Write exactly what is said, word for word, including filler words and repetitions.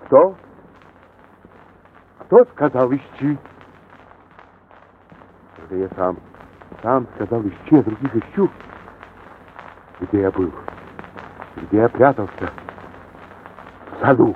Кто? Кто сказал ищи? Это я сам. Сам сказал ищи, а других ищу. Где я был? Где я прятался? В саду.